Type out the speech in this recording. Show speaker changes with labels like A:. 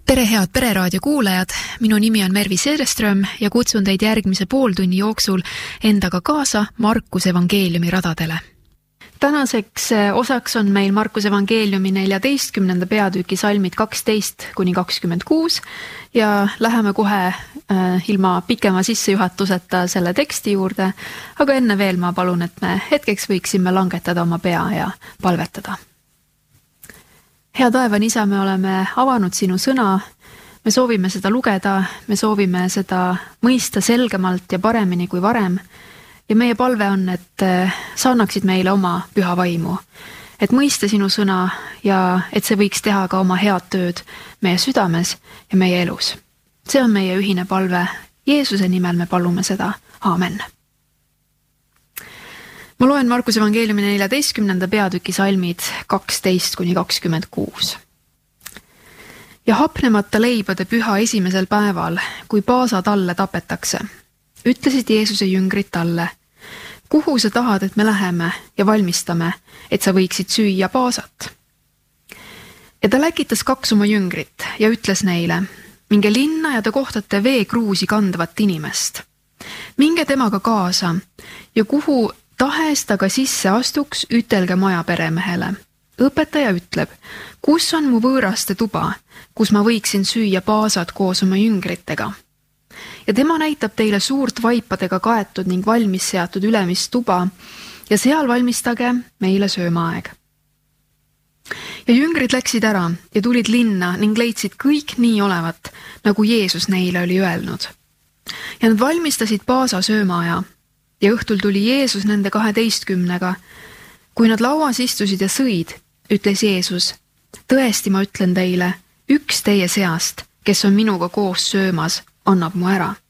A: Tere head Pereraadio kuulajad, minu nimi on Mervi Sereström ja kutsun teid järgmise pooltunni jooksul endaga kaasa Markuse evangeeliumi radadele. Tänaseks osaks on meil Markuse evangeeliumi 14. peatüki salmid 12-26 ja läheme kohe ilma pikema sissejuhatuseta selle teksti juurde, aga enne veel ma palun, et me hetkeks võiksime langetada oma pea ja palvetada. Hea taevan isa, me oleme avanud sinu sõna, me soovime seda lugeda, me soovime seda mõista selgemalt ja paremini kui varem ja meie palve on, et sa annaksid meile oma püha vaimu, et mõista sinu sõna ja et see võiks teha ka oma head tööd meie südames ja meie elus. See on meie ühine palve, Jeesuse nimel me palume seda, aamen. Ma loen Markuse evangeeliumi 14. peatüki salmid 12-26. Ja hapnemata leibade püha esimesel päeval, kui paasa talle tapetakse, ütlesid Jeesuse jüngrid talle, kuhu sa tahad, et me läheme ja valmistame, et sa võiksid süüa paasat. Ja ta läkitas 2 oma jüngrit ja ütles neile, minge linna ja te kohtate veekruusi kandvat inimest. Minge temaga kaasa ja kuhu tahes ta ka sisse astuks, ütelge maja peremehele. Õpetaja ütleb, kus on mu võõraste tuba, kus ma võiksin süüa paasad koos oma jüngritega. Ja tema näitab teile suurt vaipadega kaetud ning valmis seatud ülemist tuba ja seal valmistage meile söömaaeg. Ja jüngrid läksid ära ja tulid linna ning leidsid kõik nii olevat, nagu Jeesus neile oli öelnud. Ja nad valmistasid paasa söömaaja. Ja õhtul tuli Jeesus nende 12-ga. Kui nad lauas istusid ja sõid, ütles Jeesus, tõesti ma ütlen teile, üks teie seast, kes on minuga koos söömas, annab mu ära.